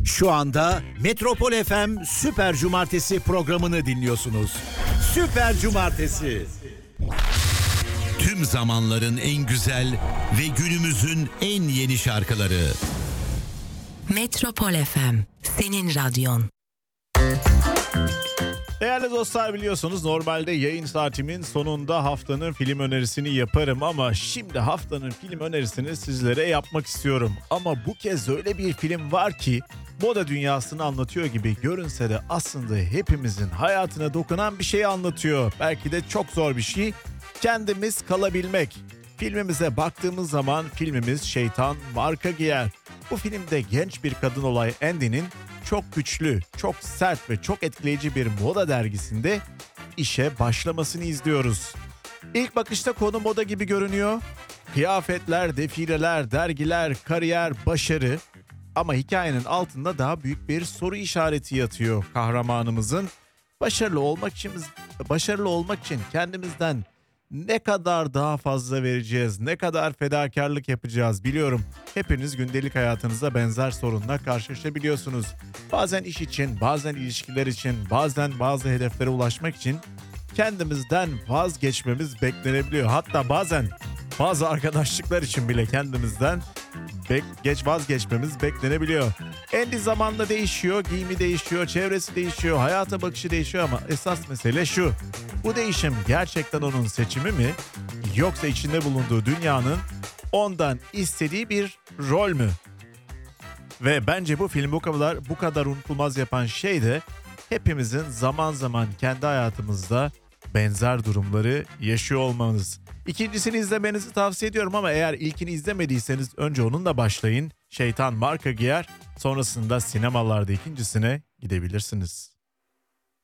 Şu anda Metropol FM Süper Cumartesi programını dinliyorsunuz. Süper Cumartesi. Tüm zamanların en güzel ve günümüzün en yeni şarkıları. Metropol FM, senin radyon. Değerli dostlar, biliyorsunuz normalde yayın saatimin sonunda haftanın film önerisini yaparım ama şimdi haftanın film önerisini sizlere yapmak istiyorum. Ama bu kez öyle bir film var ki moda dünyasını anlatıyor gibi görünse de aslında hepimizin hayatına dokunan bir şeyi anlatıyor. Belki de çok zor bir şey. Kendimiz kalabilmek. Filmimize baktığımız zaman filmimiz Şeytan Marka Giyer. Bu filmde genç bir kadın olan Andy'nin çok güçlü, çok sert ve çok etkileyici bir moda dergisinde işe başlamasını izliyoruz. İlk bakışta konu moda gibi görünüyor. Kıyafetler, defileler, dergiler, kariyer, başarı. Ama hikayenin altında daha büyük bir soru işareti yatıyor kahramanımızın. Başarılı olmak için kendimizden ne kadar daha fazla vereceğiz, ne kadar fedakarlık yapacağız biliyorum. Hepiniz gündelik hayatınızda benzer sorunla karşılaşabiliyorsunuz. Bazen iş için, bazen ilişkiler için, bazen bazı hedeflere ulaşmak için kendimizden vazgeçmemiz beklenebiliyor. Hatta bazen bazı arkadaşlıklar için bile kendimizden vazgeçmemiz beklenebiliyor. Andy zamanla değişiyor, giyimi değişiyor, çevresi değişiyor, hayata bakışı değişiyor ama esas mesele şu. Bu değişim gerçekten onun seçimi mi? Yoksa içinde bulunduğu dünyanın ondan istediği bir rol mü? Ve bence bu film bu kadar unutulmaz yapan şey de hepimizin zaman zaman kendi hayatımızda benzer durumları yaşıyor olmamız. İkincisini izlemenizi tavsiye ediyorum ama eğer ilkini izlemediyseniz önce onunla başlayın. Şeytan Marka Giyer, sonrasında sinemalarda ikincisine gidebilirsiniz.